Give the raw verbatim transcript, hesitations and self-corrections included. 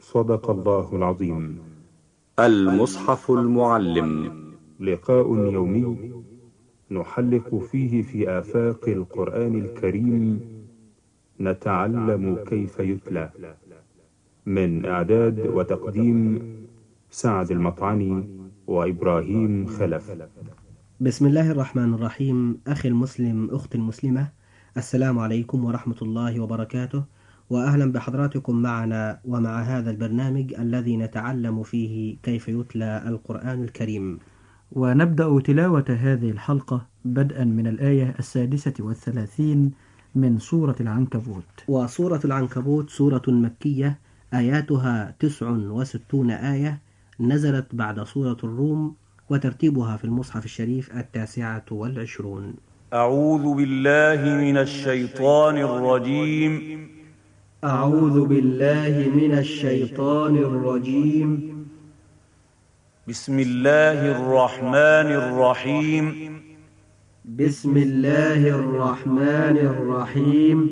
صدق الله العظيم. المصحف المعلم، لقاء يومي نحلق فيه في آفاق القرآن الكريم، نتعلم كيف يتلى. من إعداد وتقديم سعد المطعني وإبراهيم خلف. بسم الله الرحمن الرحيم. أخي المسلم، أختي المسلمة، السلام عليكم ورحمة الله وبركاته، وأهلا بحضراتكم معنا ومع هذا البرنامج الذي نتعلم فيه كيف يتلى القرآن الكريم. ونبدأ تلاوة هذه الحلقة بدءا من الآية السادسة والثلاثين من سورة العنكبوت. وسورة العنكبوت سورة مكية، آياتها تسع وستون آية، نزلت بعد سورة الروم، وترتيبها في المصحف الشريف التاسعة والعشرون. أعوذ بالله من الشيطان الرجيم. أعوذ بالله من الشيطان الرجيم. بسم الله الرحمن الرحيم. بسم الله الرحمن الرحيم.